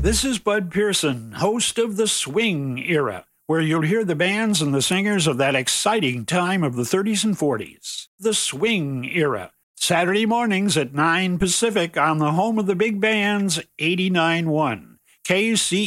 This is Bud Pearson, host of The Swing Era, where you'll hear the bands and the singers of that exciting time of the 30s and 40s. The Swing Era, Saturday mornings at 9 Pacific on the home of the big bands, 89.1 KC.